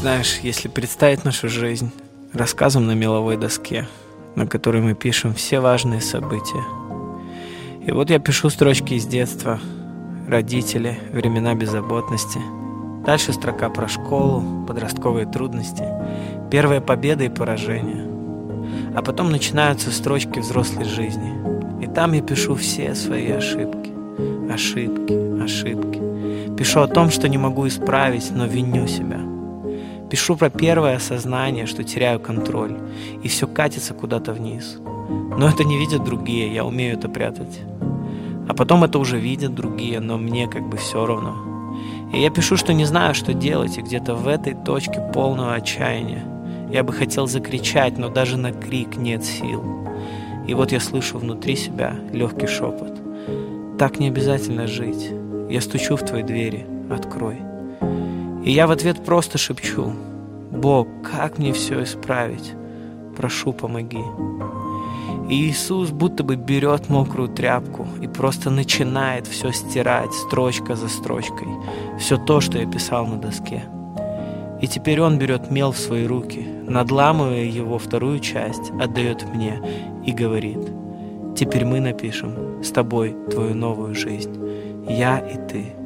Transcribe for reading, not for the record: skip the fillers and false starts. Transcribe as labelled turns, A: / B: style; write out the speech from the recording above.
A: Знаешь, если представить нашу жизнь рассказом на меловой доске, на которой мы пишем все важные события. И вот я пишу строчки из детства, родители, времена беззаботности. Дальше строка про школу, подростковые трудности, первые победы и поражения. А потом начинаются строчки взрослой жизни. И там я пишу все свои ошибки. Пишу о том, что не могу исправить, но виню себя. Пишу про первое осознание, что теряю контроль, и все катится куда-то вниз. Но это не видят другие, я умею это прятать. А потом это уже видят другие, но мне как бы все равно. И я пишу, что не знаю, что делать, и где-то в этой точке полного отчаяния я бы хотел закричать, но даже на крик нет сил. И вот я слышу внутри себя легкий шепот. Так не обязательно жить. Я стучу в твои двери, открой. И я в ответ просто шепчу: Бог, как мне все исправить? Прошу, помоги. И Иисус будто бы берет мокрую тряпку и просто начинает все стирать строчка за строчкой, все то, что я писал на доске. И теперь Он берет мел в свои руки, надламывая его вторую часть, отдает мне и говорит: теперь мы напишем с тобой твою новую жизнь, я и ты.